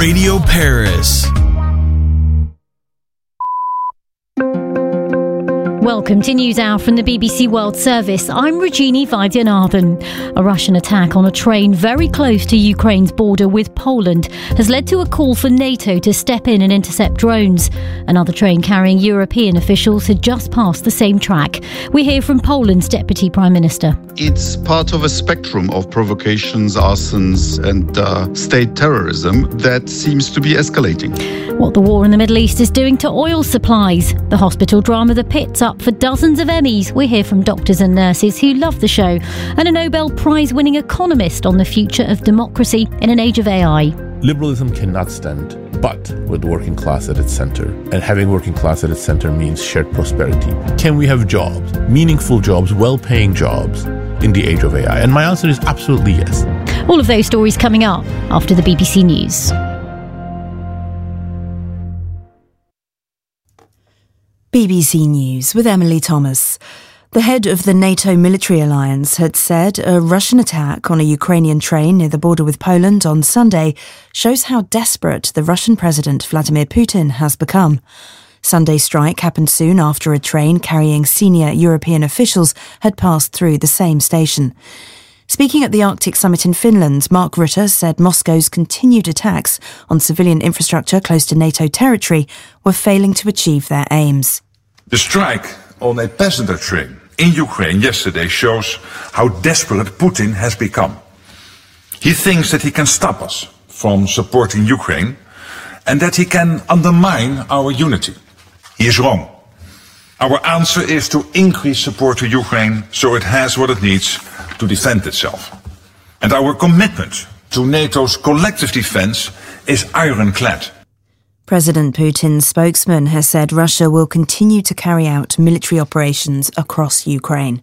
Radio Paris. Welcome to NewsHour from the BBC World Service. I'm Regini Vaidyanathan. A Russian attack on a train very close to Ukraine's border with Poland has led to a call for NATO to step in and intercept drones. Another train carrying European officials had just passed the same track. We hear from Poland's Deputy Prime Minister. It's part of a spectrum of provocations, arsons and state terrorism that seems to be escalating. What the war in the Middle East is doing to oil supplies. The hospital drama The Pit's up for dozens of Emmys. We hear from doctors and nurses who love the show. And a Nobel Prize-winning economist on the future of democracy in an age of AI. Liberalism cannot stand but with the working class at its center. And having working class at its center means shared prosperity. Can we have jobs, meaningful jobs, well-paying jobs in the age of AI? And my answer is absolutely yes. All of those stories coming up after the BBC News. BBC News with Emily Thomas. The head of the NATO military alliance had said a Russian attack on a Ukrainian train near the border with Poland on Sunday shows how desperate the Russian President Vladimir Putin has become. Sunday's strike happened soon after a train carrying senior European officials had passed through the same station. Speaking at the Arctic Summit in Finland, Mark Rutte said Moscow's continued attacks on civilian infrastructure close to NATO territory were failing to achieve their aims. The strike on a passenger train in Ukraine yesterday shows how desperate Putin has become. He thinks that he can stop us from supporting Ukraine and that he can undermine our unity. He is wrong. Our answer is to increase support to Ukraine so it has what it needs to defend itself. And our commitment to NATO's collective defense is ironclad. President Putin's spokesman has said Russia will continue to carry out military operations across Ukraine.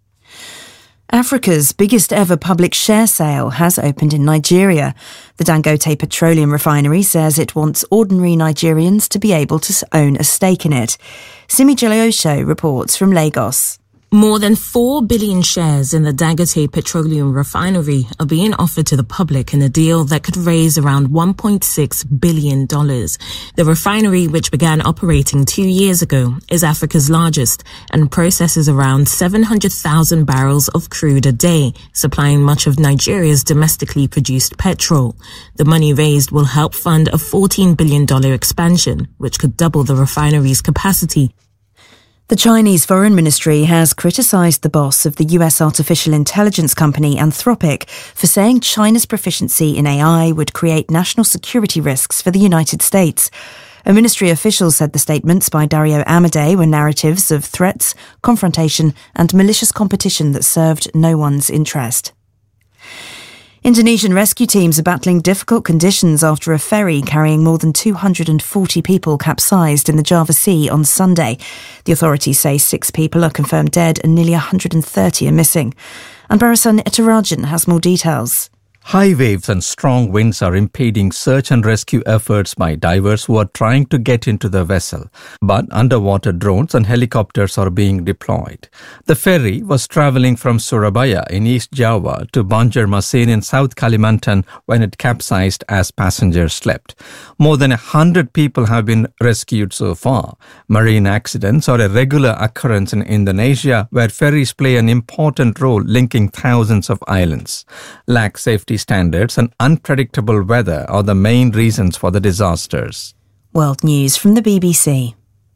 Africa's biggest ever public share sale has opened in Nigeria. The Dangote Petroleum Refinery says it wants ordinary Nigerians to be able to own a stake in it. Simi Jaleosho reports from Lagos. More than 4 billion shares in the Dangote Petroleum Refinery are being offered to the public in a deal that could raise around $1.6 billion. The refinery, which began operating 2 years ago, is Africa's largest and processes around 700,000 barrels of crude a day, supplying much of Nigeria's domestically produced petrol. The money raised will help fund a $14 billion expansion, which could double the refinery's capacity. The Chinese Foreign Ministry has criticised the boss of the US artificial intelligence company Anthropic for saying China's proficiency in AI would create national security risks for the United States. A ministry official said the statements by Dario Amodei were narratives of threats, confrontation and malicious competition that served no one's interest. Indonesian rescue teams are battling difficult conditions after a ferry carrying more than 240 people capsized in the Java Sea on Sunday. The authorities say 6 people are confirmed dead and nearly 130 are missing. And Barasan Etarajan has more details. High waves and strong winds are impeding search and rescue efforts by divers who are trying to get into the vessel. But underwater drones and helicopters are being deployed. The ferry was travelling from Surabaya in East Java to Banjarmasin in South Kalimantan when it capsized as passengers slept. More than 100 people have been rescued so far. Marine accidents are a regular occurrence in Indonesia, where ferries play an important role linking thousands of islands. Lack safety standards and unpredictable weather are the main reasons for the disasters. World News from the BBC.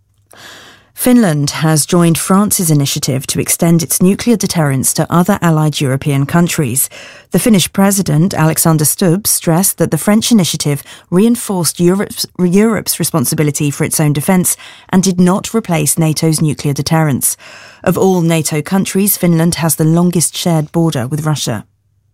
Finland has joined France's initiative to extend its nuclear deterrence to other allied European countries. The Finnish president, Alexander Stubb, stressed that the French initiative reinforced Europe's responsibility for its own defence and did not replace NATO's nuclear deterrence. Of all NATO countries, Finland has the longest shared border with Russia.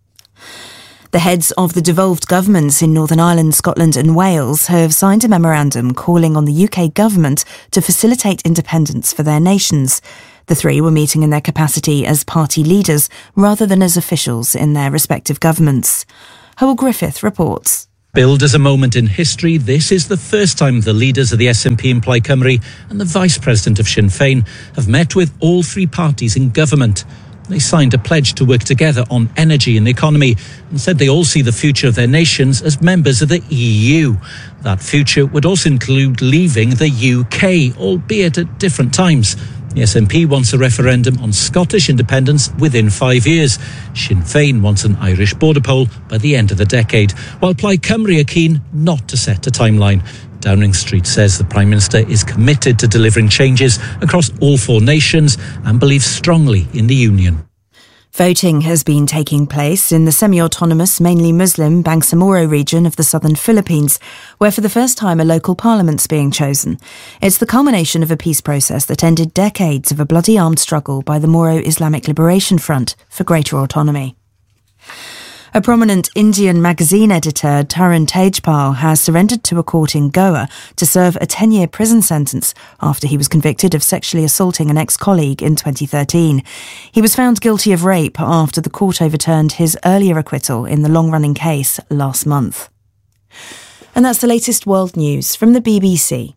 The heads of the devolved governments in Northern Ireland, Scotland and Wales have signed a memorandum calling on the UK government to facilitate independence for their nations. The three were meeting in their capacity as party leaders rather than as officials in their respective governments. Howell Griffith reports. Billed as a moment in history, this is the first time the leaders of the SNP in Plaid Cymru and the Vice President of Sinn Féin have met with all three parties in government. They signed a pledge to work together on energy and the economy and said they all see the future of their nations as members of the EU. That future would also include leaving the UK, albeit at different times. The SNP wants a referendum on Scottish independence within 5 years. Sinn Féin wants an Irish border poll by the end of the decade, while Plaid Cymru are keen not to set a timeline. Downing Street says the Prime Minister is committed to delivering changes across all 4 nations and believes strongly in the union. Voting has been taking place in the semi-autonomous, mainly Muslim Bangsamoro region of the southern Philippines, where for the first time a local parliament's being chosen. It's the culmination of a peace process that ended decades of a bloody armed struggle by the Moro Islamic Liberation Front for greater autonomy. A prominent Indian magazine editor, Tarun Tejpal, has surrendered to a court in Goa to serve a 10-year prison sentence after he was convicted of sexually assaulting an ex-colleague in 2013. He was found guilty of rape after the court overturned his earlier acquittal in the long-running case last month. And that's the latest world news from the BBC.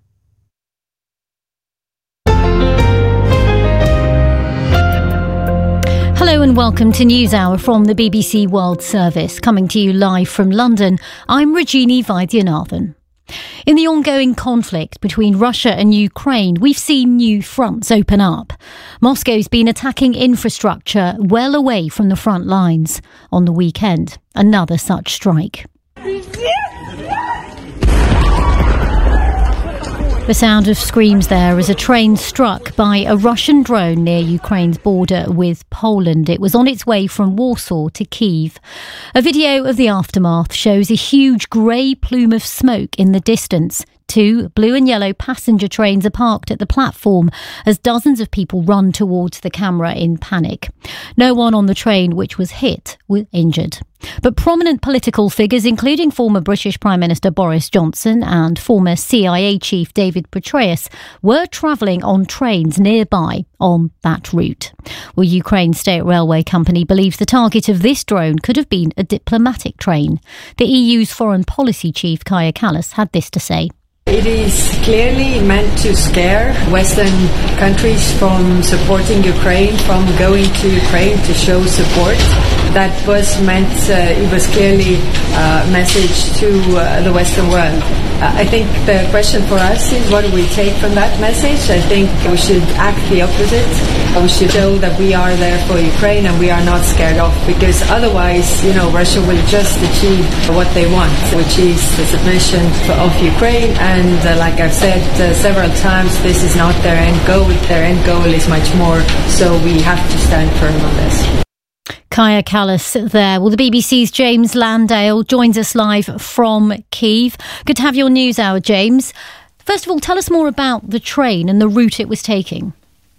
Hello and welcome to NewsHour from the BBC World Service. Coming to you live from London, I'm Rajini Vaidyanathan. In the ongoing conflict between Russia and Ukraine, we've seen new fronts open up. Moscow's been attacking infrastructure well away from the front lines. On the weekend, another such strike. The sound of screams there as a train struck by a Russian drone near Ukraine's border with Poland. It was on its way from Warsaw to Kyiv. A video of the aftermath shows a huge grey plume of smoke in the distance. 2 blue and yellow passenger trains are parked at the platform as dozens of people run towards the camera in panic. No one on the train which was hit was injured. But prominent political figures, including former British Prime Minister Boris Johnson and former CIA Chief David Petraeus, were travelling on trains nearby on that route. Well, Ukraine's state railway company believes the target of this drone could have been a diplomatic train. The EU's foreign policy chief, Kaja Kallas, had this to say. It is clearly meant to scare Western countries from supporting Ukraine, from going to Ukraine to show support. That was meant, it was clearly a message to the Western world. I think the question for us is, what do we take from that message? I think we should act the opposite. We should show that we are there for Ukraine and we are not scared off, because otherwise, Russia will just achieve what they want, which is the submission of Ukraine. And like I've said several times, this is not their end goal. Their end goal is much more. So we have to stand firm on this. Kaja Kallas there. Well, the BBC's James Landale joins us live from Kyiv. Good to have your news hour, James. First of all, tell us more about the train and the route it was taking.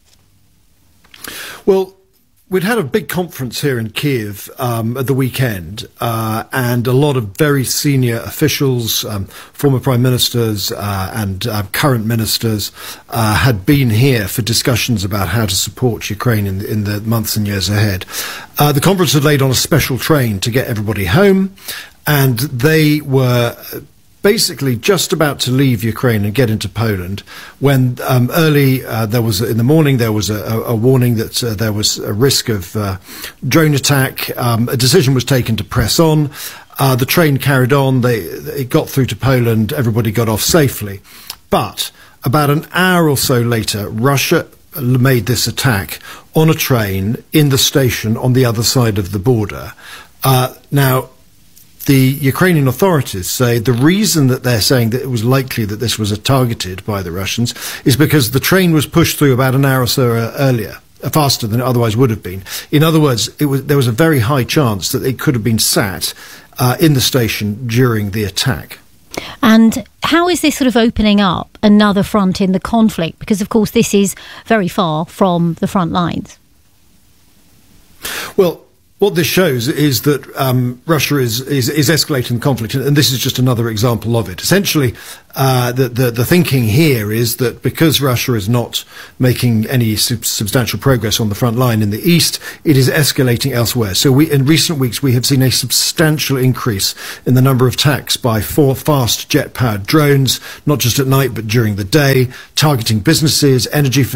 Well, we'd had a big conference here in Kyiv at the weekend, and a lot of very senior officials, former prime ministers and current ministers had been here for discussions about how to support Ukraine in the months and years ahead. The conference had laid on a special train to get everybody home, and they were basically just about to leave Ukraine and get into Poland when early in the morning there was a warning that there was a risk of drone attack. A decision was taken to press on. The train carried on. It got through to Poland. Everybody got off safely. But about an hour or so later, Russia made this attack on a train in the station on the other side of the border. Now, the Ukrainian authorities say the reason that they're saying that it was likely that this was targeted by the Russians is because the train was pushed through about an hour or so earlier, faster than it otherwise would have been. In other words, there was a very high chance that it could have been sat in the station during the attack. And how is this sort of opening up another front in the conflict? Because, of course, this is very far from the front lines. Well, What this shows is that Russia is escalating the conflict, and this is just another example of it. Essentially, the thinking here is that because Russia is not making any substantial progress on the front line in the east, it is escalating elsewhere. So in recent weeks, we have seen a substantial increase in the number of attacks by 4 fast jet-powered drones, not just at night but during the day, targeting businesses, energy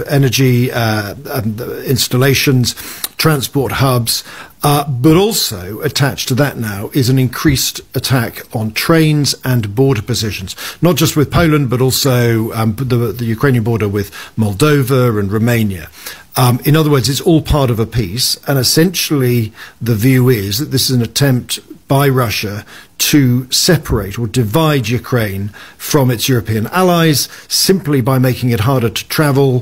installations, transport hubs. But also attached to that now is an increased attack on trains and border positions, not just with Poland, but also the Ukrainian border with Moldova and Romania. In other words, it's all part of a piece, and essentially the view is that this is an attempt by Russia to separate or divide Ukraine from its European allies simply by making it harder to travel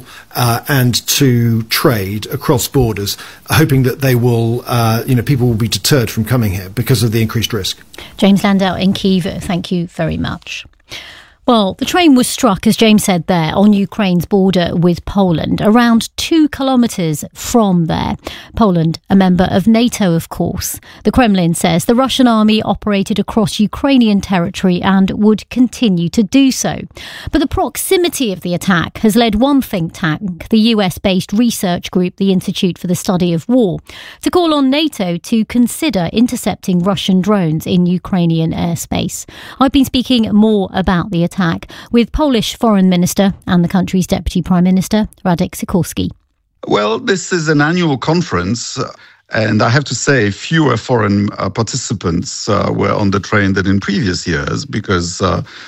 and to trade across borders, hoping that they will, people will be deterred from coming here because of the increased risk. James Landau in Kyiv, thank you very much. Well, the train was struck, as James said there, on Ukraine's border with Poland, around 2 kilometres from there. Poland, a member of NATO, of course. The Kremlin says the Russian army operated across Ukrainian territory and would continue to do so. But the proximity of the attack has led one think tank, the US-based research group, the Institute for the Study of War, to call on NATO to consider intercepting Russian drones in Ukrainian airspace. I've been speaking more about the attack with Polish Foreign Minister and the country's Deputy Prime Minister, Radek Sikorski. Well, this is an annual conference, and I have to say fewer foreign participants were on the train than in previous years, because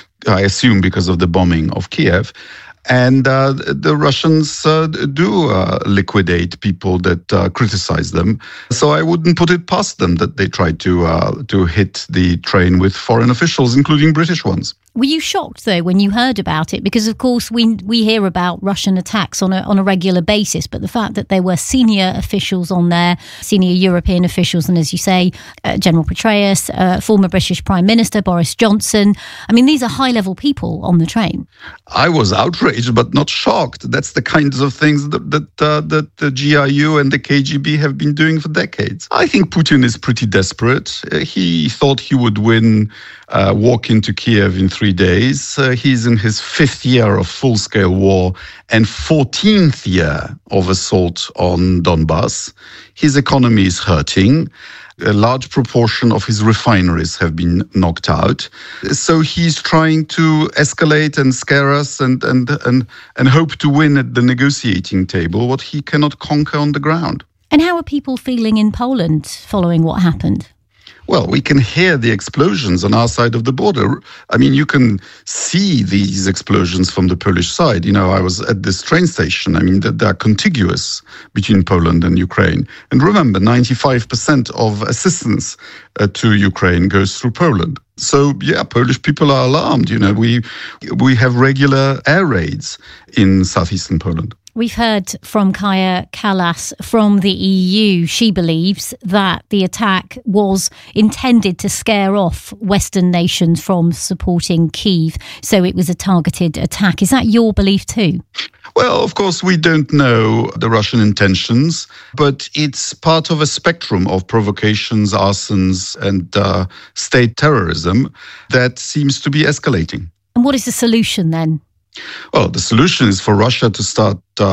I assume because of the bombing of Kiev. And the Russians do liquidate people that criticize them. So I wouldn't put it past them that they tried to hit the train with foreign officials, including British ones. Were you shocked, though, when you heard about it? Because, of course, we hear about Russian attacks on a regular basis, but the fact that there were senior officials on there, senior European officials, and as you say, General Petraeus, former British Prime Minister Boris Johnson, I mean, these are high-level people on the train. I was outraged, but not shocked. That's the kinds of things that the GRU and the KGB have been doing for decades. I think Putin is pretty desperate. He thought he would walk into Kiev in 3 days. He's in his 5th year of full-scale war and 14th year of assault on Donbass. His economy is hurting. A large proportion of his refineries have been knocked out. So he's trying to escalate and scare us and hope to win at the negotiating table what he cannot conquer on the ground. And how are people feeling in Poland following what happened? Well, we can hear the explosions on our side of the border. I mean, you can see these explosions from the Polish side. You know, I was at this train station. I mean, they're contiguous between Poland and Ukraine. And remember, 95% of assistance to Ukraine goes through Poland. So, yeah, Polish people are alarmed. You know, we have regular air raids in southeastern Poland. We've heard from Kaja Kallas from the EU. She believes that the attack was intended to scare off Western nations from supporting Kyiv. So it was a targeted attack. Is that your belief too? Well, of course, we don't know the Russian intentions, but it's part of a spectrum of provocations, arsons, and state terrorism that seems to be escalating. And what is the solution then? Well, the solution is for Russia to start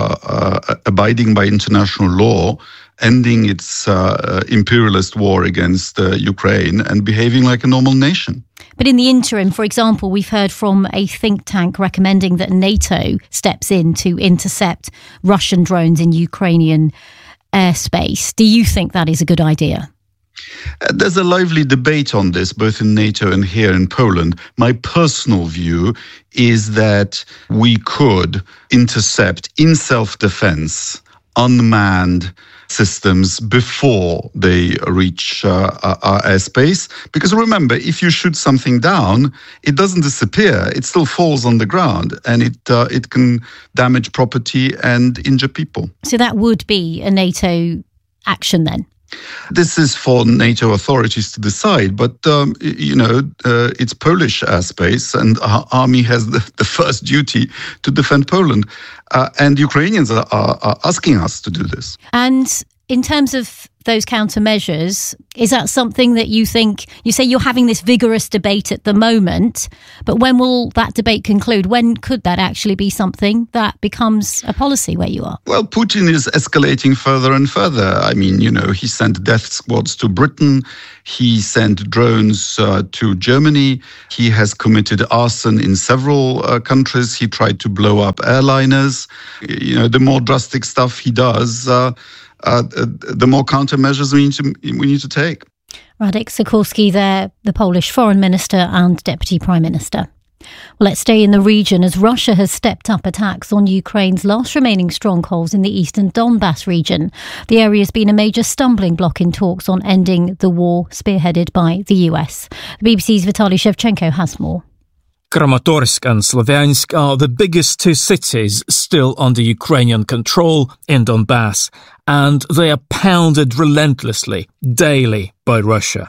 abiding by international law, ending its imperialist war against Ukraine and behaving like a normal nation. But in the interim, for example, we've heard from a think tank recommending that NATO steps in to intercept Russian drones in Ukrainian airspace. Do you think that is a good idea? There's a lively debate on this, both in NATO and here in Poland. My personal view is that we could intercept, in self-defense, unmanned systems before they reach our airspace. Because remember, if you shoot something down, it doesn't disappear. It still falls on the ground, and it can damage property and injure people. So that would be a NATO action then? This is for NATO authorities to decide, but, it's Polish airspace, and our army has the first duty to defend Poland. And Ukrainians are asking us to do this. And in terms of those countermeasures, is that something that you think, you say you're having this vigorous debate at the moment, but when will that debate conclude? When could that actually be something that becomes a policy where you are? Well, Putin is escalating further and further. I mean, he sent death squads to Britain. He sent drones to Germany. He has committed arson in several countries. He tried to blow up airliners. The more drastic stuff he does, the more countermeasures we need to take. Radek Sikorski there, the Polish Foreign Minister and Deputy Prime Minister. Well, let's stay in the region as Russia has stepped up attacks on Ukraine's last remaining strongholds in the eastern Donbass region. The area has been a major stumbling block in talks on ending the war spearheaded by the US. The BBC's Vitaly Shevchenko has more. Kramatorsk and Slovyansk are the biggest two cities still under Ukrainian control in Donbass, and they are pounded relentlessly, daily, by Russia.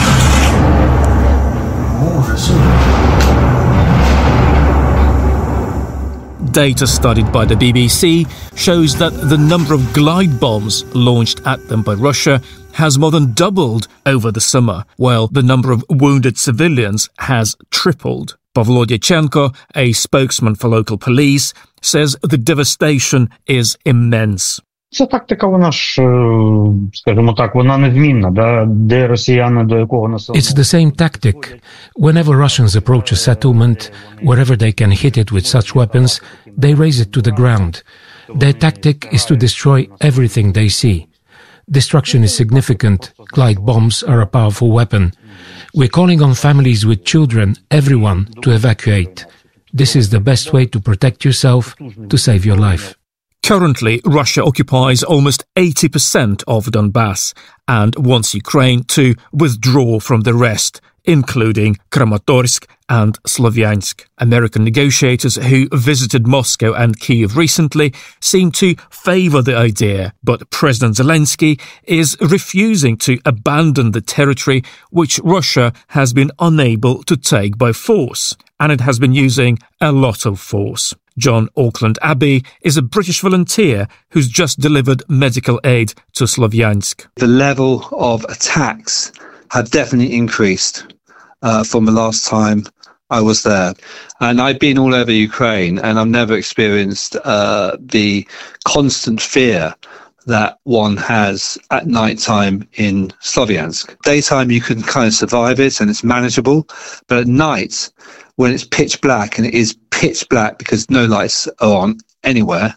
Data studied by the BBC shows that the number of glide bombs launched at them by Russia has more than doubled over the summer, while the number of wounded civilians has tripled. Pavlo Dyachenko, a spokesman for local police, says the devastation is immense. Ця тактика, вона ж, скажімо так, вона незмінна, де росіяни до якого населення. It's the same tactic. Whenever Russians approach a settlement, wherever they can hit it with such weapons, they raze it to the ground. Their tactic is to destroy everything they see. Destruction is significant. Glide bombs are a powerful weapon. We're calling on families with children, everyone, to evacuate. This is the best way to protect yourself, to save your life. Currently, Russia occupies almost 80% of Donbass and wants Ukraine to withdraw from the rest, including Kramatorsk and Slovyansk. American negotiators who visited Moscow and Kyiv recently seem to favour the idea, but President Zelensky is refusing to abandon the territory which Russia has been unable to take by force, and it has been using a lot of force. John Auckland Abbey is a British volunteer who's just delivered medical aid to Slovyansk. The level of attacks have definitely increased from the last time I was there. And I've been all over Ukraine and I've never experienced the constant fear that one has at night time in Slovyansk. Daytime you can kind of survive it and it's manageable, but at night when it's pitch black, and it is pitch black because no lights are on anywhere,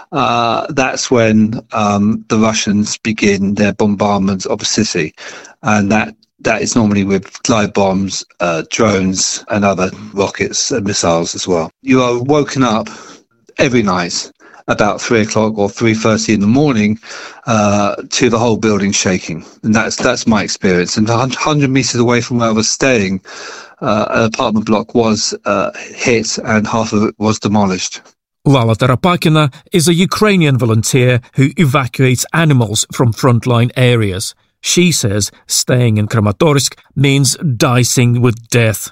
that's when the Russians begin their bombardment of the city. And that is normally with glide bombs, drones and other rockets and missiles as well. You are woken up every night about 3 o'clock or 3:30 in the morning to the whole building shaking. And that's my experience. And 100 meters away from where I was staying, an apartment block was hit and half of it was demolished. Lala Tarapakina is a Ukrainian volunteer who evacuates animals from frontline areas. She says staying in Kramatorsk means dicing with death.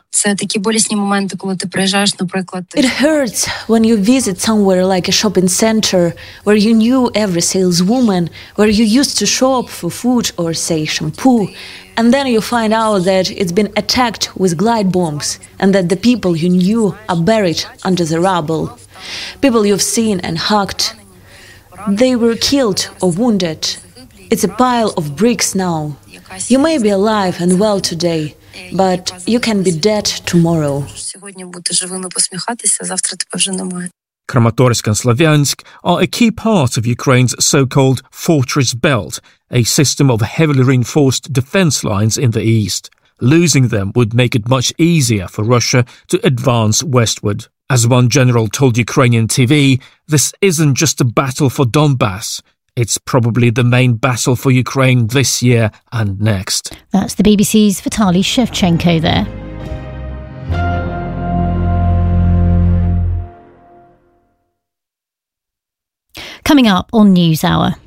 It hurts when you visit somewhere like a shopping center where you knew every saleswoman, where you used to shop for food or, say, shampoo, and then you find out that it's been attacked with glide bombs and that the people you knew are buried under the rubble. People you've seen and hugged, they were killed or wounded. It's a pile of bricks now. You may be alive and well today, but you can be dead tomorrow. Kramatorsk and Slovyansk are a key part of Ukraine's so-called Fortress Belt, a system of heavily reinforced defence lines in the east. Losing them would make it much easier for Russia to advance westward. As one general told Ukrainian TV, this isn't just a battle for Donbass. It's probably the main battle for Ukraine this year and next. That's the BBC's Vitaly Shevchenko there. Coming up on NewsHour,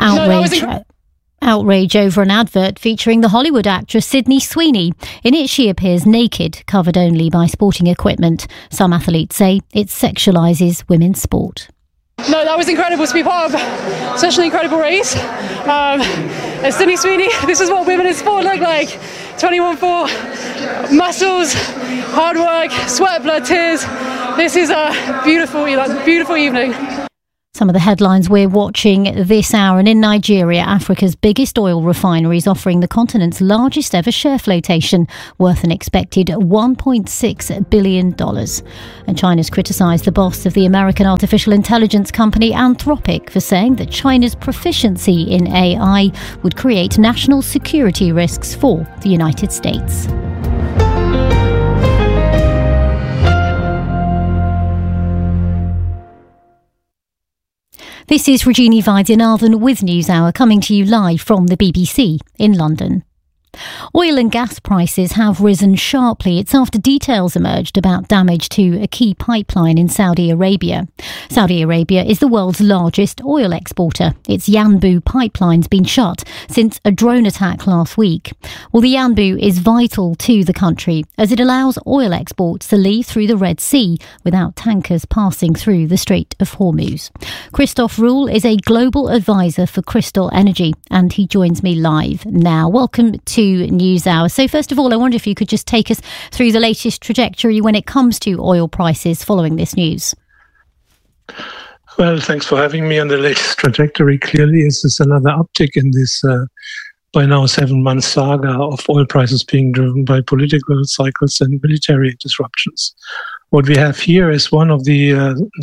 outrage over an advert featuring the Hollywood actress Sydney Sweeney. In it, she appears naked, covered only by sporting equipment. Some athletes say it sexualises women's sport. No, that was incredible to be part of such an incredible race. As Sydney Sweeney, this is what women in sport look like. 21-4, muscles, hard work, sweat, blood, tears. This is a beautiful evening. Some of the headlines we're watching this hour. And in Nigeria, Africa's biggest oil refinery is offering the continent's largest ever share flotation, worth an expected $1.6 billion. And China's criticised the boss of the American artificial intelligence company Anthropic for saying that China's proficiency in AI would create national security risks for the United States. This is Regini Vaidyanathan with NewsHour, coming to you live from the BBC in London. Oil and gas prices have risen sharply. It's after details emerged about damage to a key pipeline in Saudi Arabia. Saudi Arabia is the world's largest oil exporter. Its Yanbu pipeline's been shut since a drone attack last week. Well, the Yanbu is vital to the country as it allows oil exports to leave through the Red Sea without tankers passing through the Strait of Hormuz. Christoph Ruhl is a global advisor for Crystal Energy and he joins me live now. Welcome to NewsHour. So first of all, I wonder if you could just take us through the latest trajectory when it comes to oil prices following this news. Well, thanks for having me on the latest trajectory. Clearly, this is another uptick in this by now 7-month saga of oil prices being driven by political cycles and military disruptions. What we have here is one of the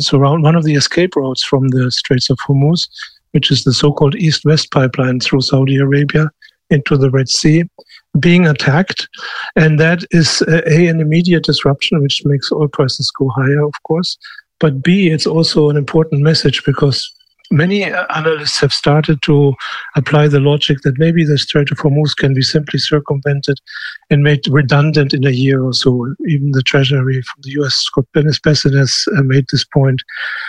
escape routes from the Straits of Hormuz, which is the so-called East-West pipeline through Saudi Arabia into the Red Sea, being attacked. And that is an immediate disruption, which makes oil prices go higher, of course. But B, it's also an important message because many analysts have started to apply the logic that maybe the Strait of Hormuz can be simply circumvented and made redundant in a year or so. Even the Treasury from the US, Scott Bessent, has made this point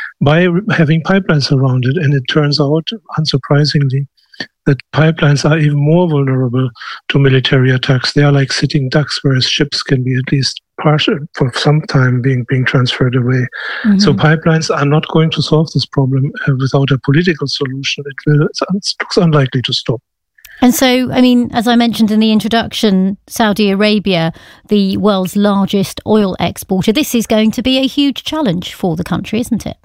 by having pipelines around it. And it turns out, unsurprisingly, that pipelines are even more vulnerable to military attacks. They are like sitting ducks, whereas ships can be at least partial for some time being transferred away. Mm-hmm. So pipelines are not going to solve this problem without a political solution. It looks unlikely to stop. And so, I mean, as I mentioned in the introduction, Saudi Arabia, the world's largest oil exporter, this is going to be a huge challenge for the country, isn't it?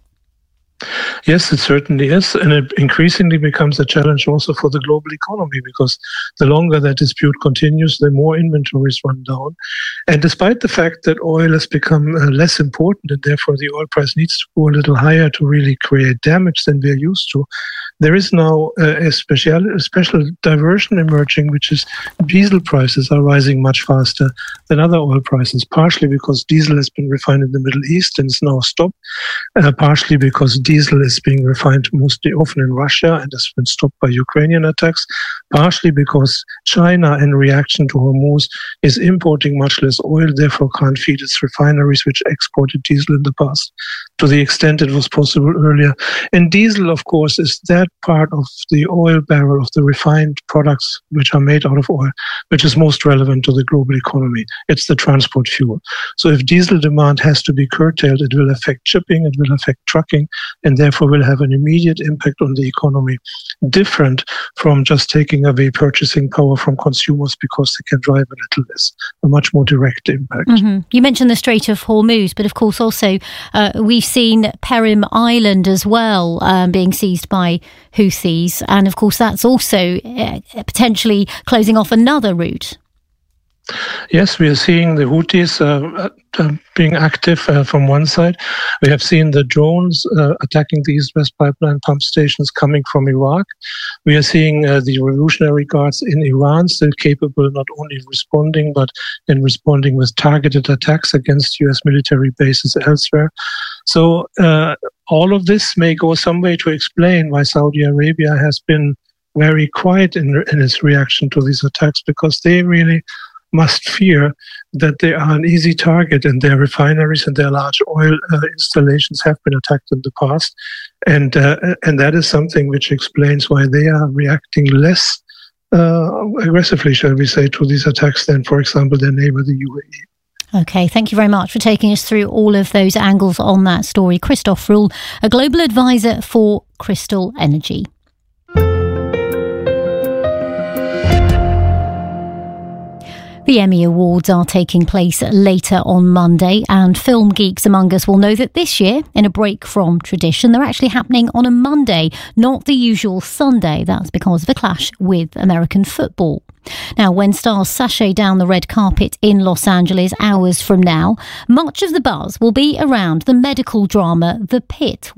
Yes, it certainly is. And it increasingly becomes a challenge also for the global economy because the longer that dispute continues, the more inventories run down. And despite the fact that oil has become less important and therefore the oil price needs to go a little higher to really create damage than we're used to, there is now a special diversion emerging, which is diesel prices are rising much faster than other oil prices, partially because diesel has been refined in the Middle East and is now stopped, partially because diesel is being refined often in Russia and has been stopped by Ukrainian attacks, partially because China, in reaction to Hormuz, is importing much less oil, therefore can't feed its refineries, which exported diesel in the past, to the extent it was possible earlier. And diesel, of course, is that part of the oil barrel of the refined products which are made out of oil, which is most relevant to the global economy. It's the transport fuel. So if diesel demand has to be curtailed, it will affect shipping, it will affect trucking, and therefore will have an immediate impact on the economy, different from just taking away purchasing power from consumers because they can drive a little less, a much more direct impact. Mm-hmm. You mentioned the Strait of Hormuz, but of course also we've seen Perim Island as well being seized by Houthis, and of course that's also potentially closing off another route. Yes, we are seeing the Houthis being active from one side. We have seen the drones attacking the East-West pipeline pump stations coming from Iraq. We are seeing the Revolutionary Guards in Iran still capable not only of responding, but in responding with targeted attacks against U.S. military bases elsewhere. So all of this may go some way to explain why Saudi Arabia has been very quiet in its reaction to these attacks, because they really must fear that they are an easy target, and their refineries and their large oil installations have been attacked in the past. And that is something which explains why they are reacting less aggressively, shall we say, to these attacks than, for example, their neighbor, the UAE. OK, thank you very much for taking us through all of those angles on that story. Christoph Ruhl, a global advisor for Crystal Energy. The Emmy Awards are taking place later on Monday, and film geeks among us will know that this year, in a break from tradition, they're actually happening on a Monday, not the usual Sunday. That's because of a clash with American football. Now, when stars sashay down the red carpet in Los Angeles hours from now, much of the buzz will be around the medical drama The Pit,